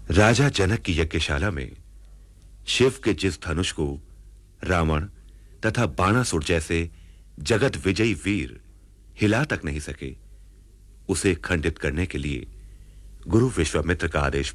राजा जनक की यज्ञशाला में शिव के जिस धनुष को रावण तथा बाणासुर जैसे जगत विजयी वीर हिला तक नहीं सके, उसे खंडित करने के लिए गुरु विश्वामित्र का आदेश